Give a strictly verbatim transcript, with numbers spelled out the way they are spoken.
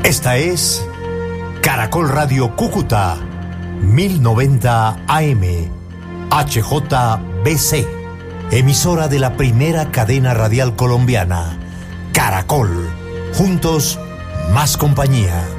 Esta es Caracol Radio Cúcuta, mil noventa A M, H J B C, emisora de la primera cadena radial colombiana. Caracol, juntos, más compañía.